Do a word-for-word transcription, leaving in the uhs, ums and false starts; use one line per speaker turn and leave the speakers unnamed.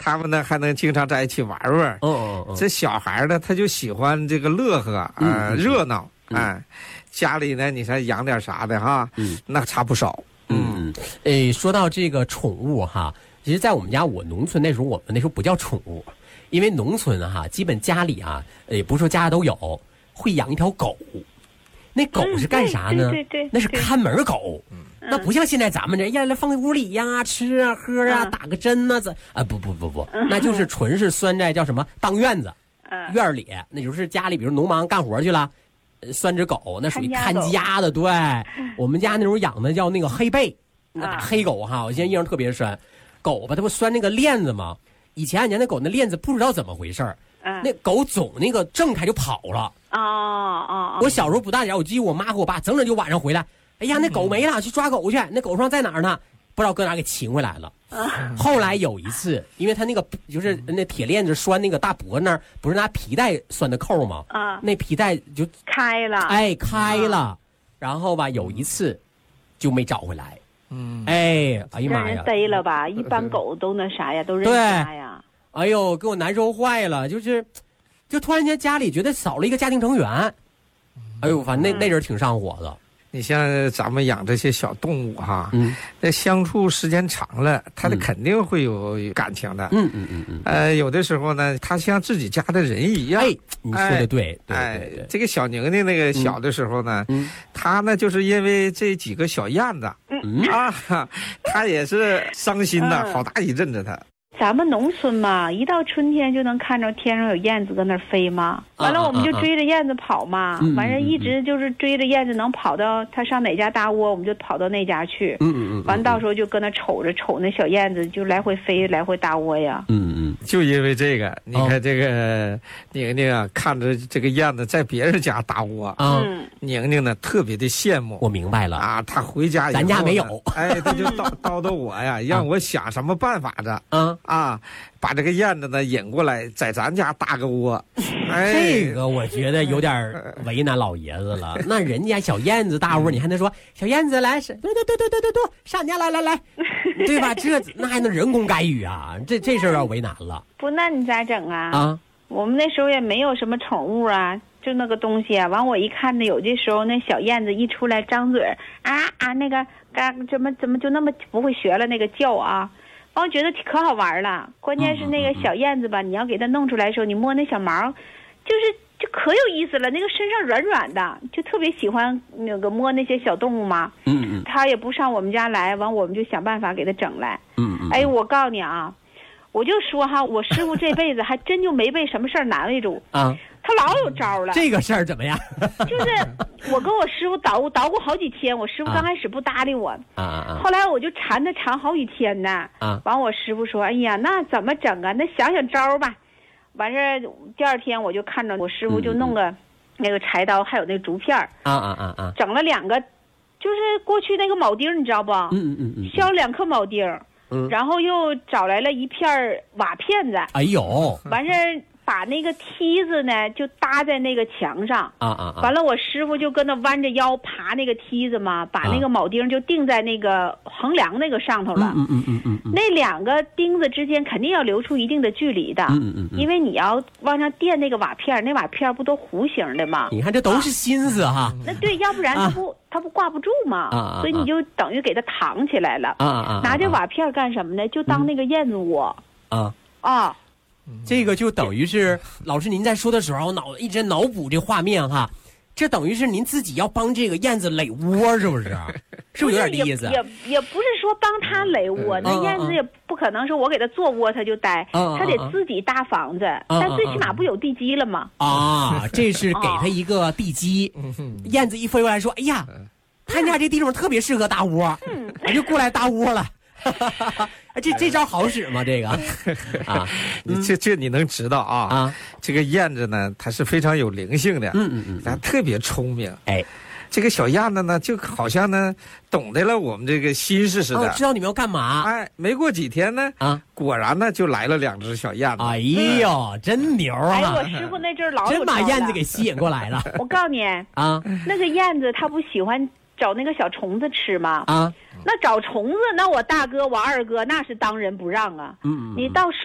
他们呢还能经常在一起玩玩。
哦哦哦，
这小孩呢，他就喜欢这个乐呵啊、呃，热闹。
嗯、
哎，家里呢，你说养点啥的哈，
嗯，
那差不少。
嗯，诶，说到这个宠物哈，其实在我们家，我农村那时候，我们那时候不叫宠物，因为农村哈，基本家里啊，也不是说家家都有，会养一条狗。那狗是干啥呢？
嗯、对, 对, 对, 对，
那是看门狗。嗯，那不像现在咱们这，呀，来放屋里呀，吃啊喝啊，嗯、打个针呐，这啊不不不不，嗯、那就是纯是拴在叫什么当院子，嗯、院里，那就是家里，比如农忙干活去了。拴只狗，那属于看家的。对，我们家那时候养的叫那个黑背，那大黑狗哈，我现在印象特别深。狗吧，它不拴那个链子吗？以前俺家那狗那链子不知道怎么回事儿，那狗总那个挣开就跑了。
哦哦，
我小时候不大点，我记得我妈和我爸整整就晚上回来，哎呀，那狗没了，去抓狗去，那狗说在哪儿呢？不知道搁哪给擒回来了。后来有一次，因为他那个就是那铁链子拴那个大脖那儿，不是拿皮带拴的扣吗？
啊，
那皮带就
开了，
哎，开了。啊、然后吧，有一次就没找回来。嗯，哎，哎呀妈呀，
逮了吧？一般狗都那啥呀，都认家呀。
哎呦，给我难受坏了，就是，就突然间家里觉得少了一个家庭成员。哎呦，反正那那阵挺上火的。
你像咱们养这些小动物哈，嗯，那相处时间长了，它的肯定会有感情的。
嗯嗯嗯嗯。
呃，有的时候呢，它像自己家的人一样。
哎，你说的对，
哎，
对对对。
这个小宁宁那个小的时候呢，嗯，他呢就是因为这几个小燕子，嗯啊，他也是伤心的，好大一阵子他。
咱们农村嘛，一到春天就能看着天上有燕子搁那儿飞嘛，完了我们就追着燕子跑嘛，完了一直就是追着燕子能跑到它上哪家大窝，我们就跑到那家去。嗯嗯嗯。完到时候就搁那瞅着瞅那小燕子就来回飞来回搭窝呀。
嗯嗯。
就因为这个，你看这个宁宁啊，看着这个燕子在别人家搭窝啊，宁宁呢特别的羡慕。
我明白了
啊，他回家以后
咱家没有，
哎，他就叨叨叨我呀，让我想什么办法子。
嗯。
啊，把这个燕子呢引过来，在咱家搭个窝。哎，
这个我觉得有点为难老爷子了。那人家小燕子搭窝，你还能说小燕子来，对对对对对对对，上家来来来，对吧？这那还能人工干预啊？这这事儿要为难了。
不，那你咋整啊？
啊，
我们那时候也没有什么宠物啊，就那个东西啊。完我一看呢，有的时候那小燕子一出来张嘴啊啊，那个干怎么怎么就那么不会学了那个叫啊。我觉得可好玩了，关键是那个小燕子吧，你要给它弄出来的时候，你摸那小毛，就是就可有意思了。那个身上软软的，就特别喜欢那个摸那些小动物嘛。嗯嗯。它也不上我们家来，完我们就想办法给它整来。嗯嗯。哎，我告诉你啊，我就说哈，我师傅这辈子还真就没被什么事儿难为住啊。他老有招了。
这个事儿怎么样？
就是我跟我师傅捣鼓捣鼓好几天，我师傅刚开始不搭理我，啊啊后来我就缠他缠好几天呢。啊，完我师傅说：“哎呀，那怎么整啊？那想想招吧。”完事儿第二天我就看着我师傅就弄个那个柴刀，还有那竹片儿。
啊啊啊啊！
整了两个，就是过去那个铆钉，你知道不？
嗯嗯嗯嗯。
削两颗铆钉，嗯，然后又找来了一片瓦片子。
哎呦！
完事儿。把那个梯子呢就搭在那个墙上
啊啊啊！
完了，我师傅就跟那弯着腰爬那个梯子嘛，把那个铆钉就钉在那个横梁那个上头了。
嗯嗯嗯嗯嗯。
那两个钉子之间肯定要留出一定的距离的。嗯嗯嗯。因为你要往上垫那个瓦片，那瓦片不都弧形的吗？
你看这都是心思哈。
那对，要不然它不它不挂不住嘛。啊。所以你就等于给它扛起来了。啊啊。拿这瓦片干什么呢？就当那个燕子窝。啊啊。
这个就等于是老师您在说的时候，脑一直脑补这画面哈，这等于是您自己要帮这个燕子垒窝，是不是？是不是有点意思？
也也不是说帮他垒窝，那燕子也不可能说我给他做窝他就待，他得自己搭房子，但最起码不有地基了吗？
啊，这是给他一个地基，燕子一飞过来说：“哎呀，他家这地方特别适合搭窝，我就过来搭窝了。”这这招好使吗？这个啊，
你这这你能知道啊？啊，这个燕子呢，它是非常有灵性的，嗯嗯嗯，它特别聪明。哎，这个小燕子呢，就好像呢，懂得了我们这个心事似的，
哦、知道你们要干嘛。
哎，没过几天呢，啊，果然呢，就来了两只小燕子。
哎呦，真牛啊！
哎，我师傅那阵老有
真把燕子给吸引过来了。
我告诉你啊，那个燕子它不喜欢找那个小虫子吃吗？啊。那找虫子，那我大哥我二哥那是当仁不让啊！嗯，你到